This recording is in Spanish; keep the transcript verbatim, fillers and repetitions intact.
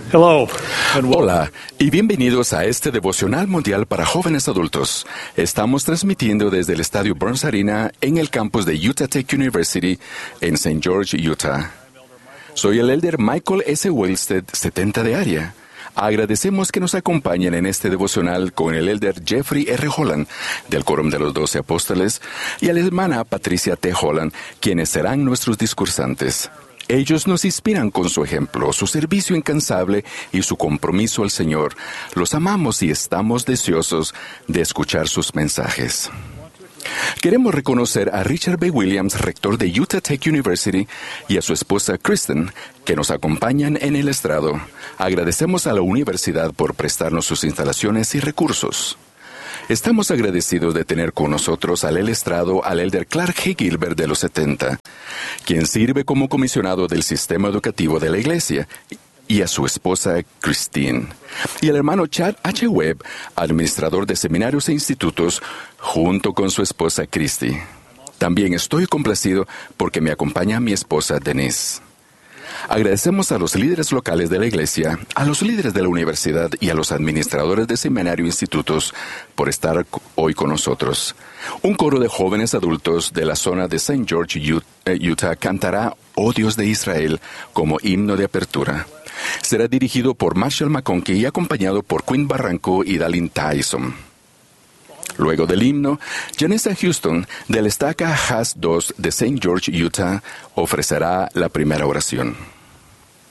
Hello, and welcome. Hola y bienvenidos a este devocional mundial para jóvenes adultos. Estamos transmitiendo desde el estadio Burns Arena en el campus de Utah Tech University en Saint George, Utah. Soy el elder Michael S. Wilstead, setenta de área. Agradecemos que nos acompañen en este devocional con el elder Jeffrey R. Holland del Quórum de los Doce Apóstoles y a la hermana Patricia T. Holland, quienes serán nuestros discursantes. Ellos nos inspiran con su ejemplo, su servicio incansable y su compromiso al Señor. Los amamos y estamos deseosos de escuchar sus mensajes. Queremos reconocer a Richard B. Williams, rector de Utah Tech University, y a su esposa Kristen, que nos acompañan en el estrado. Agradecemos a la universidad por prestarnos sus instalaciones y recursos. Estamos agradecidos de tener con nosotros al el estrado al elder Clark G. Gilbert de los setenta, quien sirve como comisionado del sistema educativo de la iglesia, y a su esposa Christine, y al hermano Chad H. Webb, administrador de seminarios e institutos, junto con su esposa Christy. También estoy complacido porque me acompaña mi esposa Denise. Agradecemos a los líderes locales de la iglesia, a los líderes de la universidad y a los administradores de seminario e institutos por estar hoy con nosotros. Un coro de jóvenes adultos de la zona de Saint George, Utah, cantará "Oh Dios de Israel" como himno de apertura. Será dirigido por Marshall McConkie y acompañado por Quinn Barranco y Dalin Tyson. Luego del himno, Janessa Houston, del Estaca Haas dos de Saint George, Utah, ofrecerá la primera oración.